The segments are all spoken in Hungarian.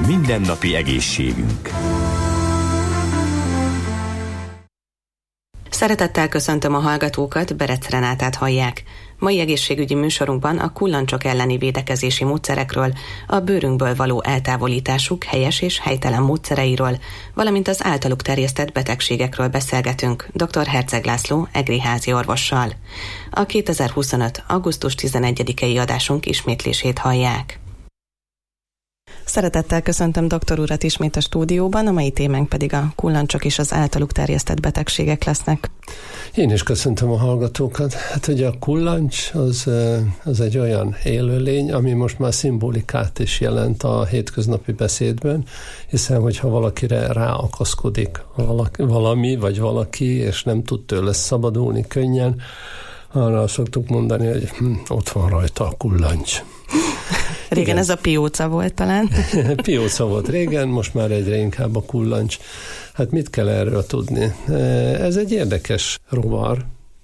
mindennapi egészségünk. Szeretettel köszöntöm a hallgatókat, Berec Renátát hallják. Mai egészségügyi műsorunkban a kullancsok elleni védekezési módszerekről, a bőrünkből való eltávolításuk helyes és helytelen módszereiről, valamint az általuk terjesztett betegségekről beszélgetünk dr. Herceg László egriházi orvossal. A 2025. augusztus 11-i adásunk ismétlését hallják. Szeretettel köszöntöm doktor urat ismét a stúdióban, a mai témánk pedig a kullancsok és az általuk terjesztett betegségek lesznek. Én is köszöntöm a hallgatókat. Hát ugye a kullancs az egy olyan élőlény, ami most már szimbolikát is jelent a hétköznapi beszédben, hiszen hogyha valakire ráakaszkodik valami vagy valaki, és nem tud tőle szabadulni könnyen, arra szoktuk mondani, hogy ott van rajta a kullancs. Régen igen. Ez a pióca volt talán. Pióca volt régen, most már egyre inkább a kullancs. Hát mit kell erről tudni? Ez egy érdekes rovar.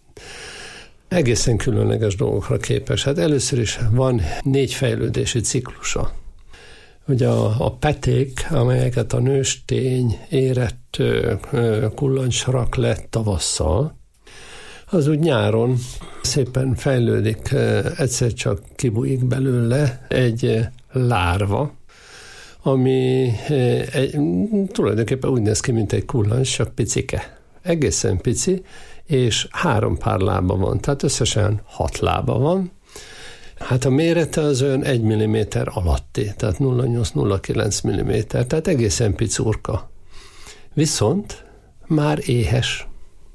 Egészen különleges dolgokra képes. Hát először is van 4 fejlődési ciklusa. Ugye a peték, amelyeket a nőstény érett kullancs rak le tavasszal, az úgy nyáron szépen fejlődik, egyszer csak kibújik belőle egy lárva, ami tulajdonképpen úgy néz ki, mint egy kullancs, csak picike. Egészen pici, és 3 pár lába van, tehát összesen 6 lába van. Hát a mérete az olyan 1 mm alatti, tehát 0,8-0,9 mm, tehát egészen picurka. Viszont már éhes.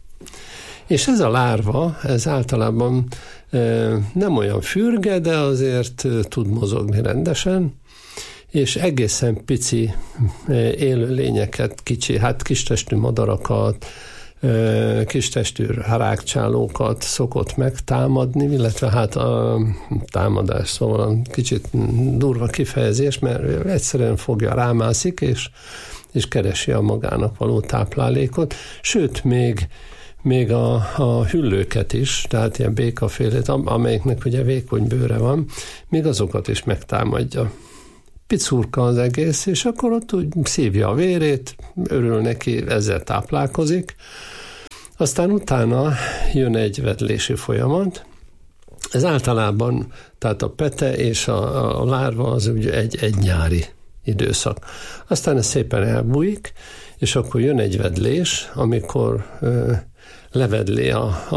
És ez a lárva, ez általában nem olyan fürge, de azért tud mozogni rendesen, és egészen pici élőlényeket, kistestű madarakat, kistestű rágcsálókat szokott megtámadni, illetve hát a támadás, szóval kicsit durva kifejezés, mert egyszerűen fogja, rámászik, és keresi a magának való táplálékot, sőt, még a hüllőket is, tehát ilyen békafélét, amelyiknek ugye vékony bőre van, még azokat is megtámadja. Picurka az egész, és akkor ott úgy szívja a vérét, örül neki, ezzel táplálkozik. Aztán utána jön egy vedlési folyamat. Ez általában, tehát a pete és a lárva az ugye egy nyári időszak. Aztán ez szépen elbújik, és akkor jön egy vedlés, amikor levedli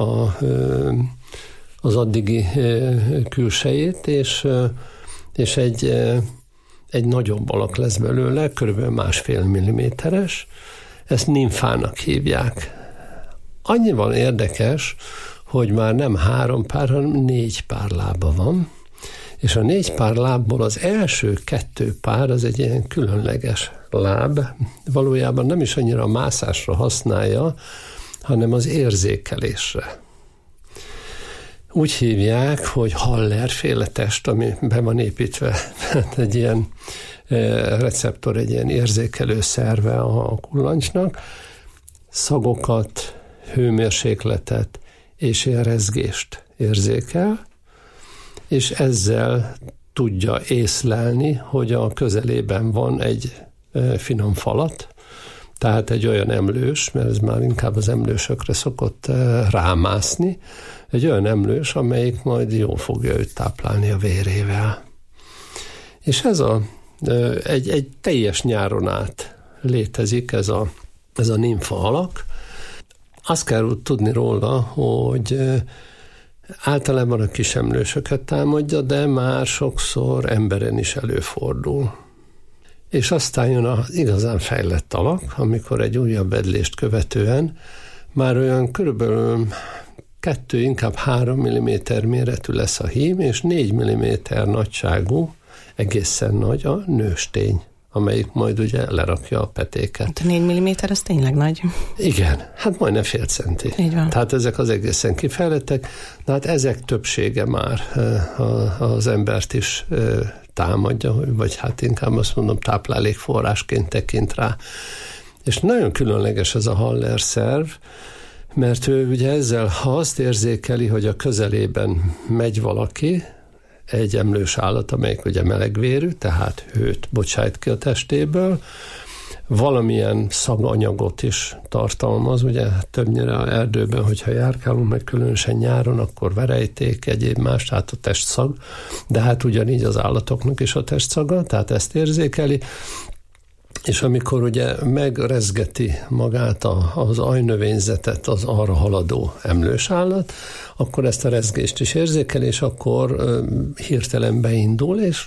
az addigi külsejét, és egy nagyobb alak lesz belőle, körülbelül 1,5 milliméteres. Ezt nimfának hívják. Annyival érdekes, hogy már nem 3 pár, hanem 4 pár lába van, és a 4 pár lábból az első 2 pár az egy ilyen különleges láb. Valójában nem is annyira a mászásra használja, hanem az érzékelésre. Úgy hívják, hogy Haller-féle test, ami be van építve, egy ilyen receptor, egy ilyen érzékelő szerve a kullancsnak, szagokat, hőmérsékletet és ilyen rezgést érzékel, és ezzel tudja észlelni, hogy a közelében van egy finom falat, tehát egy olyan emlős, mert ez már inkább az emlősökre szokott rámászni, egy olyan emlős, amelyik majd jól fogja őt táplálni a vérével. És ez egy teljes nyáron át létezik ez a nimfa alak. Azt kell tudni róla, hogy általában a kis emlősöket támadja, de már sokszor emberen is előfordul. És aztán jön az igazán fejlett alak, amikor egy újabb vedlést követően már olyan körülbelül 2, inkább 3 mm méretű lesz a hím, és 4 mm nagyságú, egészen nagy a nőstény, amelyik majd ugye lerakja a petéket. Hát 4 mm az tényleg nagy. Igen, hát majdnem fél centi. Így van. Tehát ezek az egészen kifejlettek, de hát ezek többsége már az embert is támadja, vagy hát inkább azt mondom táplálékforrásként tekint rá. És nagyon különleges ez a Haller szerv, mert ő ugye ezzel, ha azt érzékeli, hogy a közelében megy valaki, egy emlős állat, amelyik ugye melegvérű, tehát hőt bocsájt ki a testéből, valamilyen szaganyagot is tartalmaz, ugye többnyire az erdőben, hogyha járkálunk, meg különösen nyáron, akkor verejték, egyéb más, tehát a testszag, de hát ugyanígy az állatoknak is a testszaga, tehát ezt érzékeli, és amikor ugye megrezgeti magát az ajnövényzetet az arra haladó emlős állat, akkor ezt a rezgést is érzékel, és akkor hirtelen beindul, és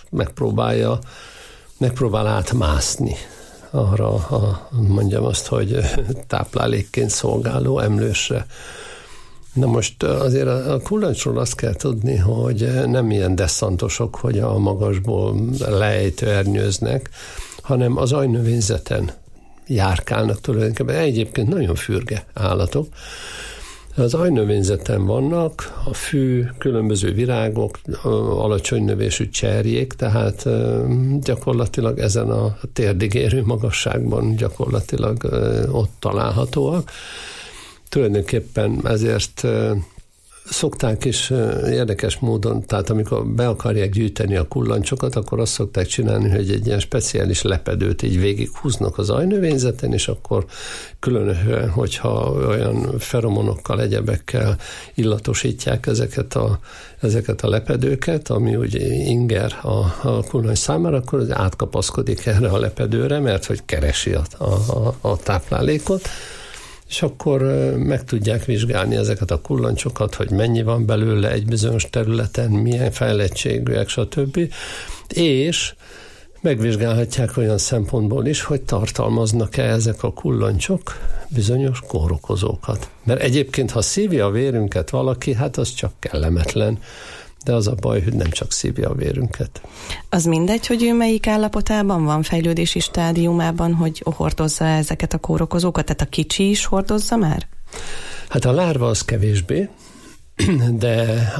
megpróbál átmászni arra, mondjam azt, hogy táplálékként szolgáló emlősre. Na most azért a kullancsról azt kell tudni, hogy nem ilyen desszantosok, hogy a magasból lejtőernyőznek, hanem az ajnövényzeten járkálnak tulajdonképpen. Egyébként nagyon fürge állatok. Az ajnövényzeten vannak a fű, különböző virágok, alacsony növésű cserjék, tehát gyakorlatilag ezen a térdig érő magasságban gyakorlatilag ott találhatóak. Tulajdonképpen ezért szokták is érdekes módon, tehát amikor be akarják gyűjteni a kullancsokat, akkor azt szokták csinálni, hogy egy ilyen speciális lepedőt így végighúznak az ajnövényzeten, és akkor különösen, hogyha olyan feromonokkal, egyebekkel illatosítják ezeket a lepedőket, ami úgy inger a kullancs számára, akkor az átkapaszkodik erre a lepedőre, mert hogy keresi a táplálékot, és akkor meg tudják vizsgálni ezeket a kullancsokat, hogy mennyi van belőle egy bizonyos területen, milyen fejlettségűek, stb. És megvizsgálhatják olyan szempontból is, hogy tartalmaznak-e ezek a kullancsok bizonyos kórokozókat. Mert egyébként, ha szívja a vérünket valaki, hát az csak kellemetlen, de az a baj, hogy nem csak szívja a vérünket. Az mindegy, hogy ő melyik állapotában van, fejlődési stádiumában, hogy hordozza ezeket a kórokozókat? Tehát a kicsi is hordozza már? Hát a lárva az kevésbé, de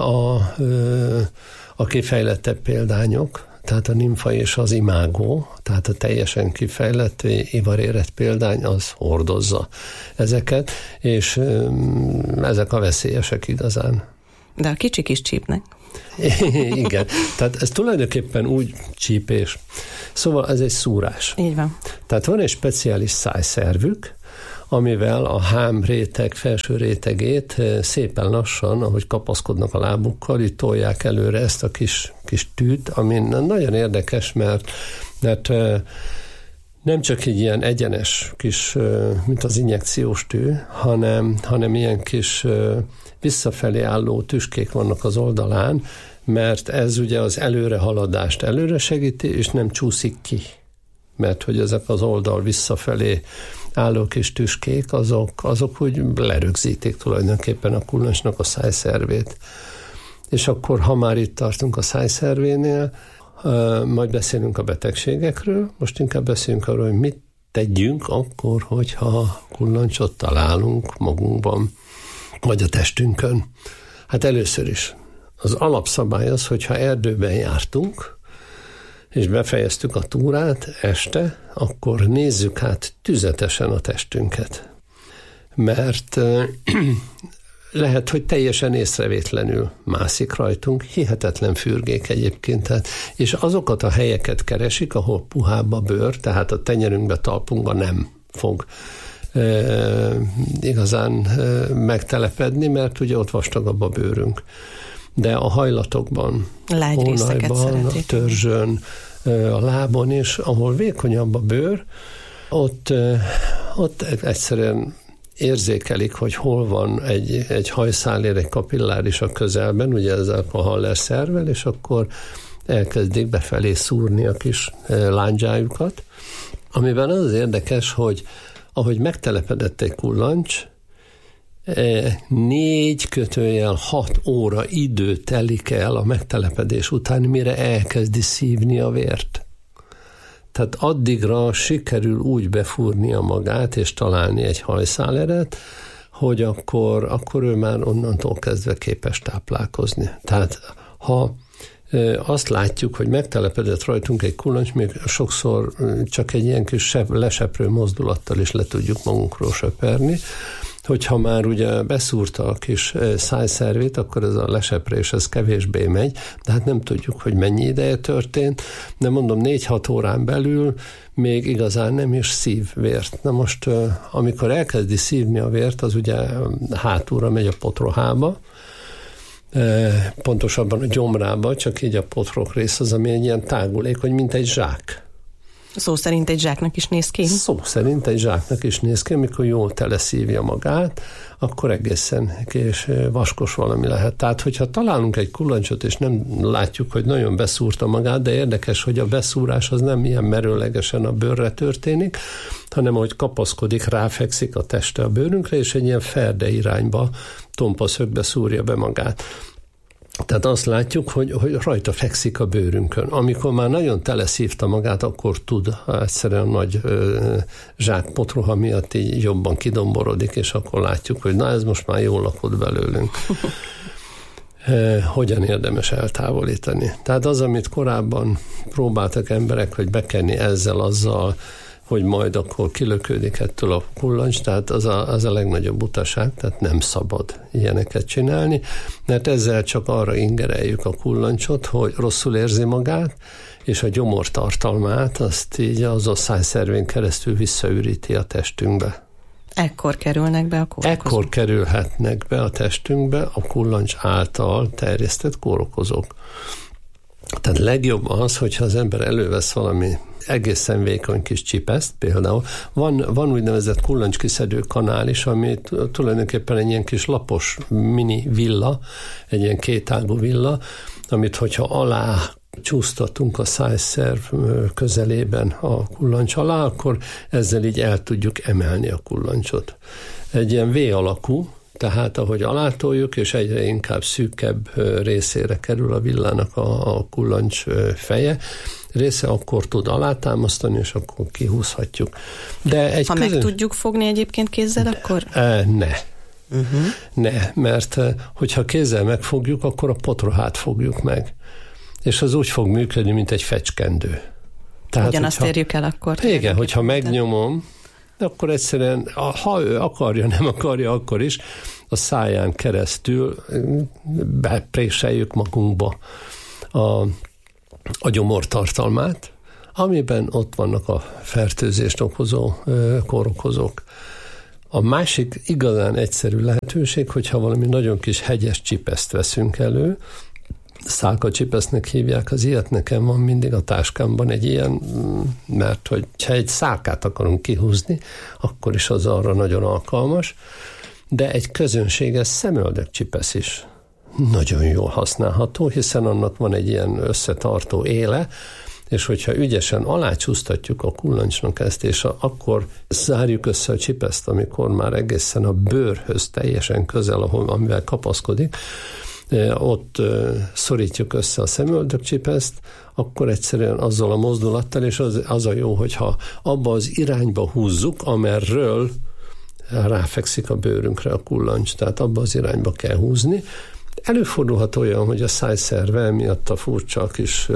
a kifejlettebb példányok, tehát a nimfa és az imágó, tehát a teljesen kifejlett, ivarérett példány, az hordozza ezeket, és ezek a veszélyesek igazán. De a kicsik is csípnek. Igen, tehát ez tulajdonképpen úgy csípés. Szóval ez egy szúrás. Így van. Tehát van egy speciális szájszervük, amivel a hám réteg felső rétegét szépen lassan, ahogy kapaszkodnak a lábukkal, így tolják előre ezt a kis tűt, ami nagyon érdekes, mert nem csak egy ilyen egyenes kis, mint az injekciós tű, hanem ilyen kis visszafelé álló tüskék vannak az oldalán, mert ez ugye az előrehaladást előre segíti, és nem csúszik ki. Mert hogy ezek az oldal visszafelé álló kis tüskék, azok úgy lerögzítik tulajdonképpen a kullancsnak a szájszervét. És akkor, ha már itt tartunk a szájszervénél, majd beszélünk a betegségekről, most inkább beszélünk arról, hogy mit tegyünk akkor, hogyha kullancsot találunk magunkban, vagy a testünkön. Hát először is az alapszabály az, hogyha erdőben jártunk, és befejeztük a túrát este, akkor nézzük át tüzetesen a testünket. Mert lehet, hogy teljesen észrevétlenül mászik rajtunk, hihetetlen fürgék egyébként. Tehát, és azokat a helyeket keresik, ahol puhább a bőr, tehát a tenyerünkbe, talpunkba nem fog igazán megtelepedni, mert ugye ott vastagabb a bőrünk. De a hajlatokban, hónajban, a törzsön, a lábon is, ahol vékonyabb a bőr, ott egyszerűen érzékelik, hogy hol van egy hajszálér, egy kapilláris a közelben, ugye ezzel a Haller szervvel, és akkor elkezdik befelé szúrni a kis lándzsájukat, amiben az érdekes, hogy ahogy megtelepedett egy kullancs, 4-6 óra idő telik el a megtelepedés után, mire elkezdi szívni a vért. Tehát addigra sikerül úgy befúrnia magát, és találni egy hajszáleret, hogy akkor ő már onnantól kezdve képes táplálkozni. Tehát ha azt látjuk, hogy megtelepedett rajtunk egy kullancs, még sokszor csak egy ilyen kis leseprő mozdulattal is le tudjuk magunkról söperni, Hogyha már ugye beszúrta a kis szájszervét, akkor ez a leseprés, ez kevésbé megy, de hát nem tudjuk, hogy mennyi ideje történt, de mondom, 4-6 órán belül még igazán nem is szív vért. Na most, amikor elkezdi szívni a vért, az ugye hátulra megy a potrohába, pontosabban a gyomrába, csak így a potrok rész az, ami egy ilyen tágulékony, mint egy zsák. Szó szerint egy zsáknak is néz ki? Szó szerint egy zsáknak is néz ki, amikor jól teleszívja magát, akkor egészen és vaskos valami lehet. Tehát, hogyha találunk egy kullancsot, és nem látjuk, hogy nagyon beszúrta magát, de érdekes, hogy a beszúrás az nem ilyen merőlegesen a bőrre történik, hanem ahogy kapaszkodik, ráfekszik a teste a bőrünkre, és egy ilyen ferde irányba, tompa szögbe szúrja be magát. Tehát azt látjuk, hogy rajta fekszik a bőrünkön. Amikor már nagyon teleszívta magát, akkor tud egyszerűen nagy zsákpotroha miatt így jobban kidomborodik, és akkor látjuk, hogy na ez most már jól lakott belőlünk. Hogyan érdemes eltávolítani? Tehát az, amit korábban próbáltak emberek, hogy bekenni ezzel, azzal, hogy majd akkor kilökődik ettől a kullancs, tehát az a legnagyobb butaság, tehát nem szabad ilyeneket csinálni, mert ezzel csak arra ingereljük a kullancsot, hogy rosszul érzi magát, és a gyomortartalmát azt így az a szájszervén keresztül visszaüríti a testünkbe. Ekkor kerülnek be a kórokozók? Ekkor kerülhetnek be a testünkbe a kullancs által terjesztett kórokozók. Tehát legjobb az, hogyha az ember elővesz valami egészen vékony kis csipeszt, például. Van úgynevezett kullancs-kiszedő kanál is, ami tulajdonképpen egy ilyen kis lapos mini villa, egy ilyen kétágú villa, amit hogyha alá csúsztatunk a szájszerv közelében a kullancs alá, akkor ezzel így el tudjuk emelni a kullancsot. Egy ilyen V-alakú, tehát ahogy alátoljuk, és egyre inkább szűkebb részére kerül a villának a kullancs feje, része akkor tud alátámasztani, és akkor kihúzhatjuk. De ha meg tudjuk fogni egyébként kézzel, akkor? Ne, mert hogyha kézzel megfogjuk, akkor a potrohát fogjuk meg. És az úgy fog működni, mint egy fecskendő. Tehát, ugyanazt érjük el akkor. Igen, hogyha megnyomom, akkor egyszerűen, ha ő akarja, nem akarja, akkor is a száján keresztül bepréseljük magunkba a gyomortartalmát, amiben ott vannak a fertőzést okozó kórokozók. A másik igazán egyszerű lehetőség, hogyha valami nagyon kis hegyes csipeszt veszünk elő, szálkacsipesznek hívják, az ilyet nekem van mindig a táskámban egy ilyen, mert hogyha egy szálkát akarunk kihúzni, akkor is az arra nagyon alkalmas, de egy közönséges szemöldökcsipesz is nagyon jól használható, hiszen annak van egy ilyen összetartó éle, és hogyha ügyesen alácsúsztatjuk a kullancsnak ezt, és akkor zárjuk össze a csipeszt, amikor már egészen a bőrhöz teljesen közel, amivel kapaszkodik, ott szorítjuk össze a szemöldökcsipeszt, akkor egyszerűen azzal a mozdulattal, és az a jó, hogyha abba az irányba húzzuk, amerről ráfekszik a bőrünkre a kullancs, tehát abba az irányba kell húzni. Előfordulhat olyan, hogy a szájszerve miatt a furcsa kis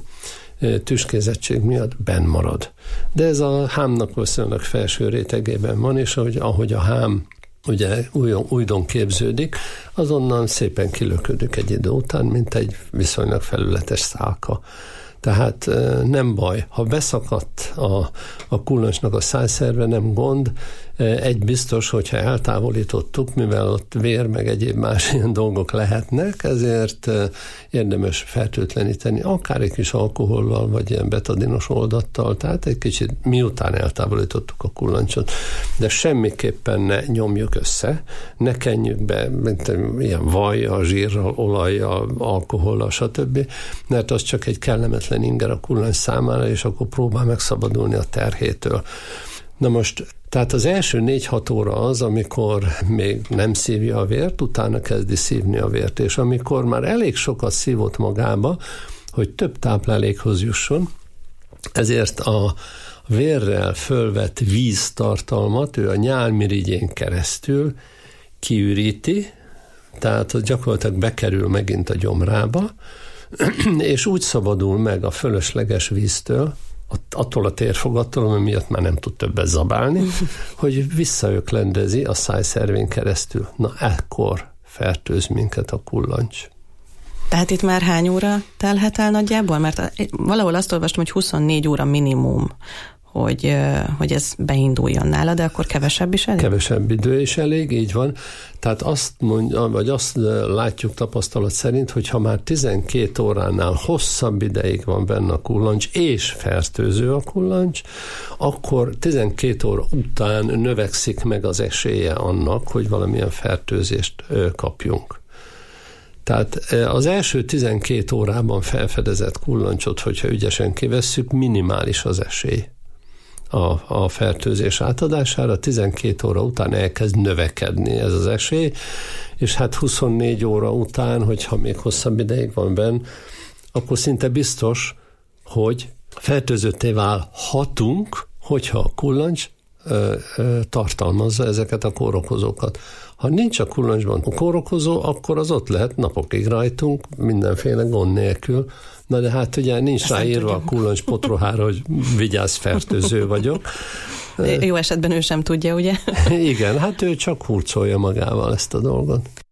tüskézettség miatt benn marad. De ez a hámnak viszonylag felső rétegében van, és ahogy a hám ugye újdon képződik, azonnan szépen kilöködik egy idő után, mint egy viszonylag felületes szálka. Tehát nem baj, ha beszakadt a kullancsnak a szájszerve, nem gond. Egy biztos, hogyha eltávolítottuk, mivel ott vér meg egyéb más ilyen dolgok lehetnek, ezért érdemes fertőtleníteni, akár egy kis alkohollal, vagy ilyen betadinos oldattal, tehát egy kicsit miután eltávolítottuk a kullancsot. De semmiképpen ne nyomjuk össze, ne kenjük be, mint ilyen vajjal, zsírral, olajjal, alkohollal, stb., mert az csak egy kellemetlen inger a kullancs számára, és akkor próbál megszabadulni a terhétől. Na most, tehát az első 4-6 óra az, amikor még nem szívja a vért, utána kezdi szívni a vért, és amikor már elég sokat szívott magába, hogy több táplálékhoz jusson, ezért a vérrel fölvett víztartalmat ő a nyálmirigyén keresztül kiüríti, tehát az gyakorlatilag bekerül megint a gyomrába, és úgy szabadul meg a fölösleges víztől, attól a térfogattól, ami miatt már nem tud többet zabálni, hogy visszaöklendezi a szájszervén keresztül. Na, ekkor fertőz minket a kullancs. Tehát itt már hány óra telhet el nagyjából? Mert valahol azt olvastam, hogy 24 óra minimum, hogy ez beinduljon nála, de akkor kevesebb is elég? Kevesebb idő is elég, így van. Tehát azt látjuk tapasztalat szerint, hogy ha már 12 óránál hosszabb ideig van benne a kullancs, és fertőző a kullancs, akkor 12 óra után növekszik meg az esélye annak, hogy valamilyen fertőzést kapjunk. Tehát az első 12 órában felfedezett kullancsot, hogyha ügyesen kivesszük, minimális az esély a fertőzés átadására, 12 óra után elkezd növekedni ez az esély, és hát 24 óra után, hogyha még hosszabb ideig van benn, akkor szinte biztos, hogy fertőzötté válhatunk, hogyha a kullancs tartalmazza ezeket a kórokozókat. Ha nincs a kullancsban kórokozó, akkor az ott lehet napokig rajtunk, mindenféle gond nélkül. Na de hát ugye nincs ráírva a kullancs potrohára, hogy vigyázz, fertőző vagyok. Jó esetben ő sem tudja, ugye? Igen, hát ő csak hurcolja magával ezt a dolgot.